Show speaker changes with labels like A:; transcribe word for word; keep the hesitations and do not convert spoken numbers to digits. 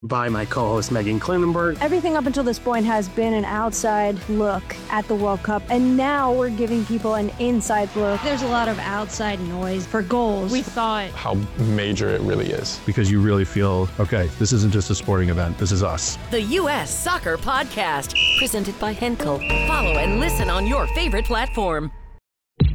A: by my co-host Megan Klinenberg.
B: Everything up until this point has been an outside look at the World Cup, and now we're giving people an inside look.
C: There's a lot of outside noise for goals. We thought
D: how major it really is.
E: Because you really feel, okay, this isn't just a sporting event, this is us.
F: The U S Soccer Podcast, presented by Henkel. Follow and listen on your favorite platform.